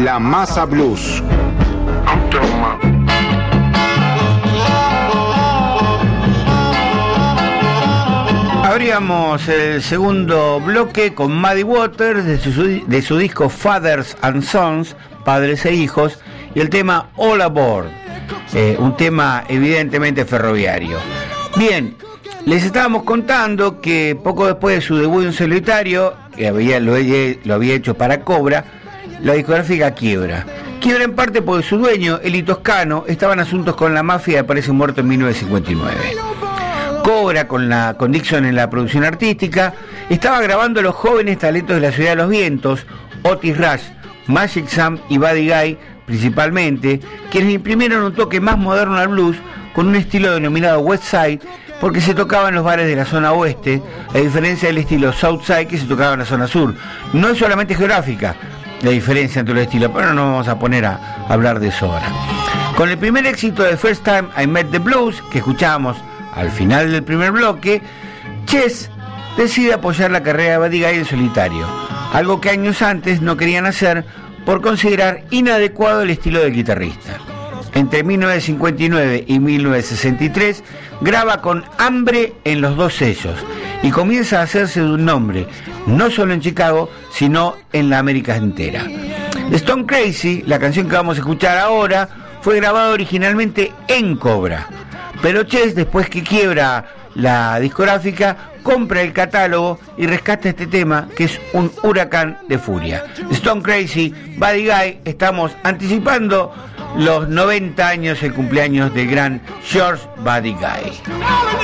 La Masa Blues. Abríamos el segundo bloque con Muddy Waters de su disco Fathers and Sons, Padres e Hijos, y el tema All Aboard, un tema evidentemente ferroviario. Bien, les estábamos contando que poco después de su debut en solitario, que lo había hecho para Cobra, la discográfica quiebra. Quiebra en parte porque su dueño, Eli Toscano, estaba en asuntos con la mafia y aparece muerto en 1959. Cobra, con Dixon en la producción artística, estaba grabando a los jóvenes talentos de la Ciudad de los Vientos, Otis Rush, Magic Sam y Buddy Guy principalmente, quienes imprimieron un toque más moderno al blues con un estilo denominado West Side, porque se tocaba en los bares de la zona oeste, a diferencia del estilo South Side que se tocaba en la zona sur. No es solamente geográfica la diferencia entre los estilos, pero no nos vamos a poner a hablar de eso ahora. Con el primer éxito de First Time I Met the Blues, que escuchábamos al final del primer bloque, Chess decide apoyar la carrera de Buddy Guy en solitario, algo que años antes no querían hacer por considerar inadecuado el estilo del guitarrista. Entre 1959 y 1963 graba con Hambre en los dos sellos y comienza a hacerse de un nombre, no solo en Chicago, sino en la América entera. Stone Crazy, la canción que vamos a escuchar ahora, fue grabada originalmente en Cobra, pero Chess, después que quiebra la discográfica, compra el catálogo y rescata este tema, que es un huracán de furia. Stone Crazy, Buddy Guy. Estamos anticipando los 90 años, el cumpleaños del gran George Buddy Guy.